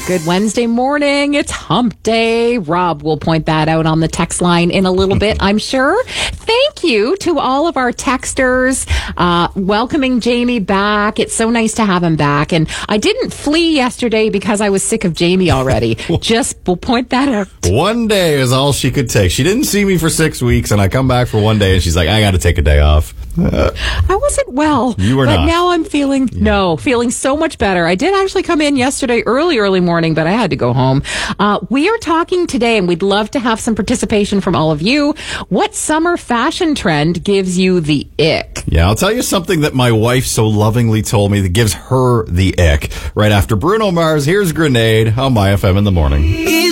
Good Wednesday morning. It's hump day. Rob will point that out on the text line in a little bit, I'm sure. Thank you to all of our texters welcoming Jamie back. It's so nice to have him back. And I didn't flee yesterday because I was sick of Jamie already. Just we'll point that out. One day is all she could take. She didn't see me for 6 weeks, and I come back for one day, and she's like, I got to take a day off. I wasn't well. You were but not. But now I'm feeling so much better. I did actually come in yesterday early morning, but I had to go home. We are talking today, and we'd love to have some participation from all of you. What summer fashion trend gives you the ick? Yeah, I'll tell you something that my wife so lovingly told me that gives her the ick. Right after Bruno Mars, here's Grenade on My FM in the morning.